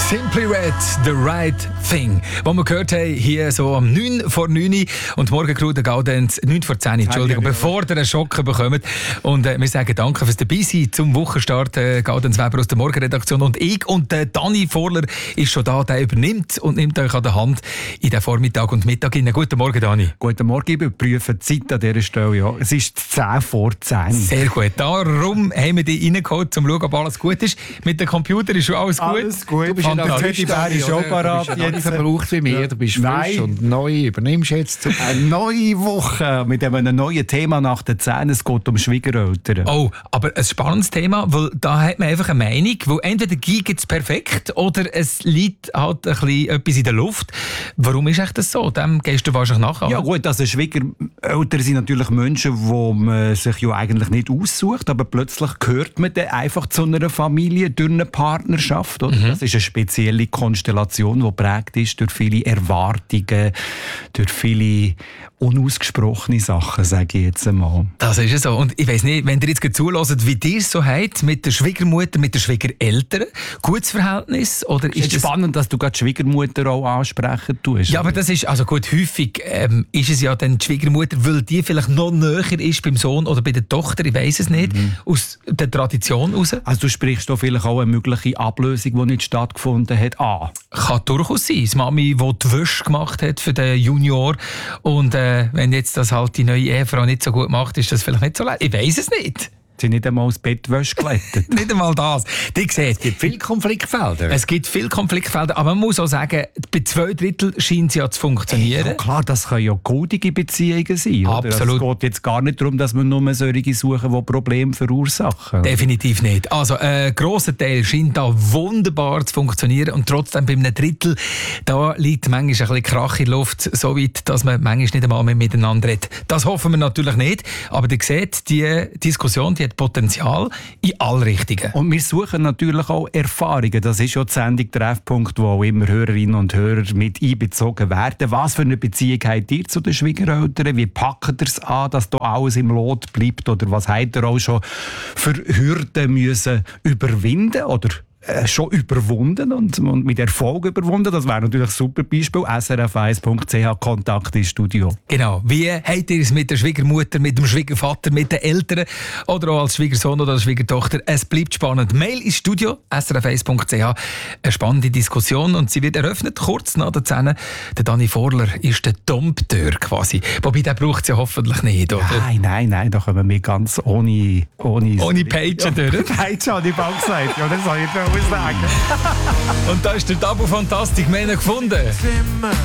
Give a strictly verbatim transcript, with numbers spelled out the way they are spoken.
Simply Red, The Right Thing. Was wir gehört haben, hier so um neun vor neun und morgen Crew der Gaudenz neun vor zehn, Entschuldigung, ja, ja, ja. bevor ihr einen Schock bekommt. Und äh, wir sagen danke fürs Dabeisein zum Wochenstart. Äh, Gaudenz Weber aus der Morgenredaktion und ich und äh, Dani Vorler ist schon da, der übernimmt und nimmt euch an der Hand in den Vormittag und Mittag. Guten Morgen, Dani. Guten Morgen, ich überprüfe die Zeit an dieser Stelle. Ja. Es ist zehn vor zehn. Sehr gut. Darum haben wir dich reingeholt, um zu schauen, ob alles gut ist. Mit dem Computer ist schon alles gut. Alles gut. Du bist ja der Teddybär ist schon parat. Du bist ja nicht verbraucht wie mir. Du bist frisch und neu. Übernimmst jetzt. Eine neue Woche mit einem neuen Thema nach den Zähnen. Es geht um Schwiegereltern. Oh, aber ein spannendes Thema, weil da hat man einfach eine Meinung, weil entweder geht es perfekt oder es liegt halt ein bisschen etwas in der Luft. Warum ist echt das so? Dem gehst du wahrscheinlich nachher. Ja gut, also Schwiegereltern sind natürlich Menschen, die man sich ja eigentlich nicht aussucht, aber plötzlich gehört man dann einfach zu einer Familie durch eine Partnerschaft. Oder? Mhm. Das ist eine spezielle Konstellation, die geprägt ist durch viele Erwartungen, durch viele unausgesprochene Sachen, sage ich jetzt einmal. Das ist es so. Und ich weiss nicht, wenn ihr jetzt zuhört, wie dir es so habt mit der Schwiegermutter, mit den Schwiegereltern, gutes Verhältnis? Oder ist es ist das spannend, dass du gerade die Schwiegermutter auch ansprechen tust. Ja, aber das ist, also gut, häufig ähm, ist es ja dann die Schwiegermutter, weil die vielleicht noch näher ist beim Sohn oder bei der Tochter, ich weiss es nicht, mhm. aus der Tradition heraus. Also du sprichst da vielleicht auch eine mögliche Ablösung, die nicht stattgefunden hat, an. Kann durchaus sein. Die Mami, die die Wäsche gemacht hat für den Junior und äh, wenn jetzt das halt die neue Ehefrau nicht so gut macht, ist das vielleicht nicht so leid. Ich weiss es nicht. Sie nicht einmal das Bettwäsche glättet. Nicht einmal das. Die sehen, es gibt viele Konfliktfelder. Es gibt viele Konfliktfelder, aber man muss auch sagen, bei zwei Drittel scheint es ja zu funktionieren. Ja klar, das können ja goldige Beziehungen sein. Oder? Absolut. Also es geht jetzt gar nicht darum, dass wir nur solche suchen, die Probleme verursachen. Definitiv nicht. Also ein grosser Teil scheint da wunderbar zu funktionieren und trotzdem bei einem Drittel, da liegt manchmal ein bisschen Krach in der Luft, so weit, dass man manchmal nicht einmal mehr miteinander redet. Das hoffen wir natürlich nicht, aber ihr seht, die Diskussion, die hat Potenzial in alle Richtungen. Und wir suchen natürlich auch Erfahrungen. Das ist ja die Sendung Treffpunkt, wo auch immer Hörerinnen und Hörer mit einbezogen werden. Was für eine Beziehung habt ihr zu den Schwiegereltern? Wie packt ihr es an, dass da alles im Lot bleibt? Oder was habt ihr auch schon für Hürden müssen überwinden oder schon überwunden und, und mit Erfolg überwunden? Das wäre natürlich ein super Beispiel. S R F eins Punkt C H Kontakt ins Studio. Genau. Wie habt ihr es mit der Schwiegermutter, mit dem Schwiegervater, mit den Eltern oder auch als Schwiegersohn oder als Schwiegertochter? Es bleibt spannend. Mail ins Studio, S R F eins Punkt C H. Eine spannende Diskussion und sie wird eröffnet, kurz nach der Zähne. Der Dani Vorler ist der Dompteur quasi. Wobei, der braucht es ja hoffentlich nicht, oder? Nein, nein, nein, da kommen wir ganz ohne... Ohne, ohne Peitschen ja, durch. Peitschen habe ich bald gesagt. Ja, das soll ich nicht sagen. Und da ist der Tabu Fantastik, wir haben ihn gefunden.